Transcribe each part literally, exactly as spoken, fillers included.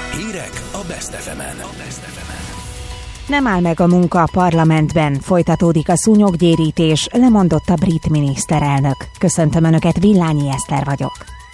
Hírek a Best ef emen. Nem áll meg a munka a parlamentben, folytatódik a szúnyoggyérítés, lemondott a brit miniszterelnök. Köszöntöm Önöket, Villányi Eszter vagyok.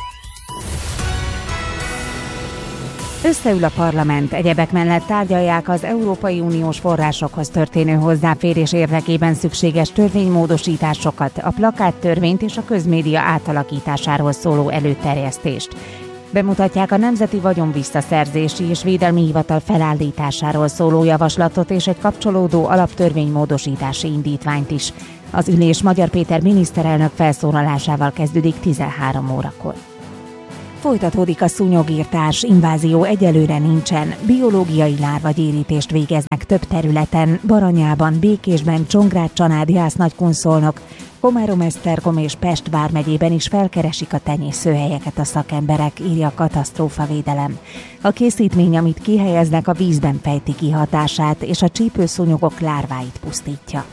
Összeül a parlament, egyebek mellett tárgyalják az Európai Uniós forrásokhoz történő hozzáférés érdekében szükséges törvénymódosításokat, a plakáttörvényt és a közmédia átalakításáról szóló előterjesztést. Bemutatják a Nemzeti Vagyonvisszaszerzési és Védelmi Hivatal felállításáról szóló javaslatot és egy kapcsolódó alaptörvénymódosítási indítványt is. Az ülés Magyar Péter miniszterelnök felszólalásával kezdődik tizenhárom órakor. Folytatódik a szúnyogírtás, invázió egyelőre nincsen, biológiai lárvagyérítést végeznek több területen, Baranyában, Békésben, Csongrád-Csanád, Jász-Nagykunszolnok, Komárom-Esztergom és Pest vármegyében is felkeresik a tenyészőhelyeket a szakemberek, írja a katasztrófavédelem. A készítmény, amit kihelyeznek, a vízben fejti ki hatását, és a csípőszúnyogok lárváit pusztítja.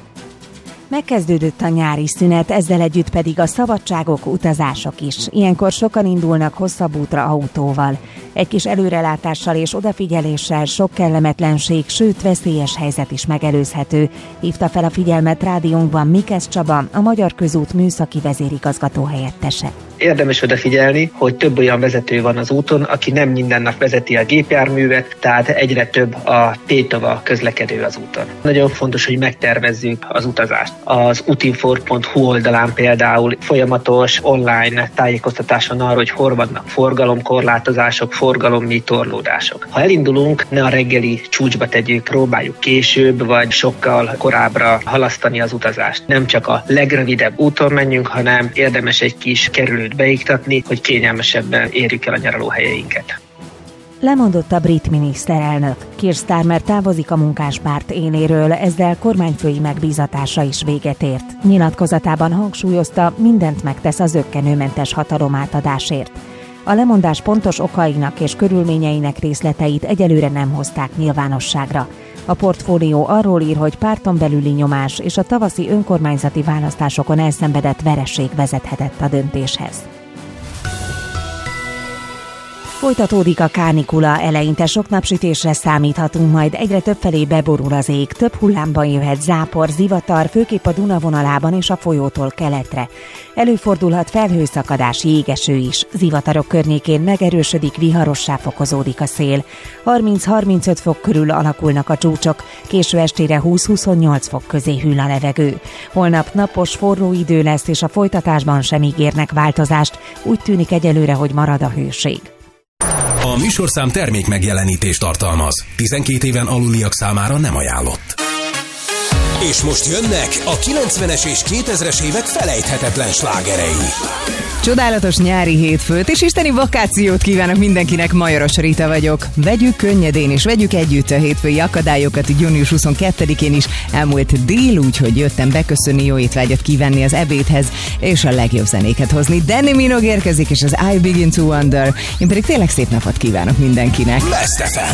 Megkezdődött a nyári szünet, ezzel együtt pedig a szabadságok, utazások is. Ilyenkor sokan indulnak hosszabb útra autóval. Egy kis előrelátással és odafigyeléssel sok kellemetlenség, sőt veszélyes helyzet is megelőzhető. Hívta fel a figyelmet rádiónkban Mikesz Csaba, a Magyar Közút műszaki vezérigazgató helyettese. Érdemes odafigyelni, hogy több olyan vezető van az úton, aki nem minden nap vezeti a gépjárművet, tehát egyre több a tétova közlekedő az úton. Nagyon fontos, hogy megtervezzük az utazást. Az utinfor pont hu oldalán például folyamatos online tájékoztatás van arról, hogy hol vannak forgalomkorlátozások, forgalommi torlódások. Ha elindulunk, ne a reggeli csúcsba tegyük, próbáljuk később vagy sokkal korábbra halasztani az utazást. Nem csak a legrövidebb úton menjünk, hanem érdemes egy kis kerülőt beiktatni, hogy kényelmesebben érjük el a nyaralóhelyeinket. Lemondott a brit miniszterelnök. Keir Starmer távozik a munkáspárt éléről, ezzel kormányfői megbízatása is véget ért. Nyilatkozatában hangsúlyozta, mindent megtesz a zökkenőmentes hatalomátadásért. A lemondás pontos okainak és körülményeinek részleteit egyelőre nem hozták nyilvánosságra. A portfólió arról ír, hogy párton belüli nyomás és a tavaszi önkormányzati választásokon elszenvedett vereség vezethetett a döntéshez. Folytatódik a kánikula, eleinte sok napsütésre számíthatunk, majd egyre többfelé beborul az ég, több hullámban jöhet zápor, zivatar, főképp a Duna vonalában és a folyótól keletre. Előfordulhat felhőszakadás, jégeső is, zivatarok környékén megerősödik, viharossá fokozódik a szél. harminc-harmincöt fok körül alakulnak a csúcsok, késő estére húsz-huszonnyolc fok közé hűl a levegő. Holnap napos, forró idő lesz, és a folytatásban sem ígérnek változást, úgy tűnik egyelőre, hogy marad a hőség. A műsorszám termék megjelenítést tartalmaz. tizenkét éven aluliak számára nem ajánlott. És most jönnek a kilencvenes és kétezres évek felejthetetlen slágerei. Csodálatos nyári hétfőt és isteni vakációt kívánok mindenkinek, Majoros Rita vagyok. Vegyük könnyedén és vegyük együtt a hétfői akadályokat június huszonkettedikén is. Elmúlt dél, úgyhogy jöttem beköszönni, jó étvágyat kívánni az ebédhez, és a legjobb zenéket hozni. Danny Minogue érkezik, és az I Begin to Wonder. Én pedig tényleg szép napot kívánok mindenkinek. Best ef em.